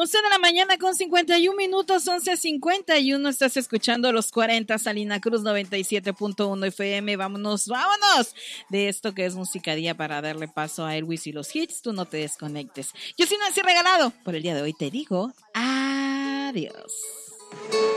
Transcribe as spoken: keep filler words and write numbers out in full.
once de la mañana con cincuenta y un minutos, once cincuenta y uno, estás escuchando Los cuarenta, Salina Cruz noventa y siete punto uno F M. Vámonos, vámonos de esto que es musicadía para darle paso a Elvis y los hits. Tú no te desconectes. Yo soy Nancy Regalado. Por el día de hoy te digo adiós.